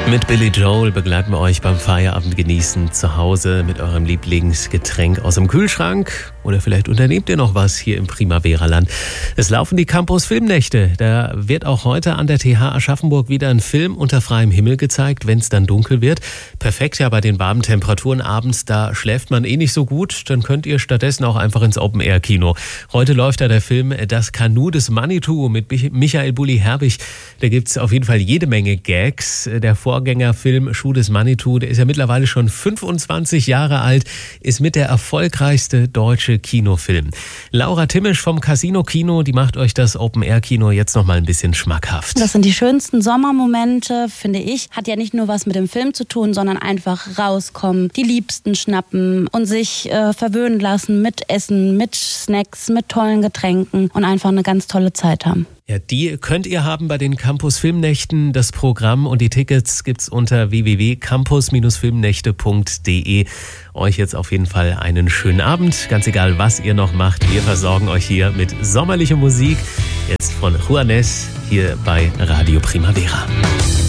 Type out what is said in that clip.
Mit Billy Joel begleiten wir euch beim Feierabend genießen zu Hause mit eurem Lieblingsgetränk aus dem Kühlschrank. Oder vielleicht unternehmt ihr noch was hier im Primavera-Land. Es laufen die Campus Filmnächte. Da wird auch heute an der TH Aschaffenburg wieder ein Film unter freiem Himmel gezeigt, wenn es dann dunkel wird. Perfekt ja bei den warmen Temperaturen abends, da schläft man eh nicht so gut. Dann könnt ihr stattdessen auch einfach ins Open-Air-Kino. Heute läuft da der Film Das Kanu des Manitou mit Michael Bulli-Herbig. Da gibt's auf jeden Fall jede Menge Gags. Der Vorgängerfilm Schuh des Manitou, der ist ja mittlerweile schon 25 Jahre alt, ist mit der erfolgreichste deutsche Kinofilm. Laura Timmisch vom Casino Kino, die macht euch das Open-Air-Kino jetzt noch mal ein bisschen schmackhaft. Das sind die schönsten Sommermomente, finde ich. Hat ja nicht nur was mit dem Film zu tun, sondern einfach rauskommen, die Liebsten schnappen und sich verwöhnen lassen mit Essen, mit Snacks, mit tollen Getränken und einfach eine ganz tolle Zeit haben. Ja, die könnt ihr haben bei den Campus Filmnächten. Das Programm und die Tickets gibt's unter www.campus-filmnächte.de. Euch jetzt auf jeden Fall einen schönen Abend. Ganz egal, was ihr noch macht. Wir versorgen euch hier mit sommerlicher Musik. Jetzt von Juanes hier bei Radio Primavera.